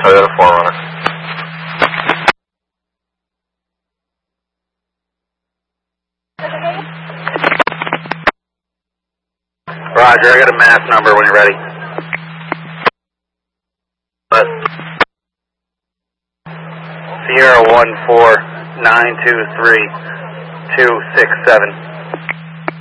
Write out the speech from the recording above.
Toyota 4Runner. Roger, I got a mass number when you're ready. Sierra 14923 267.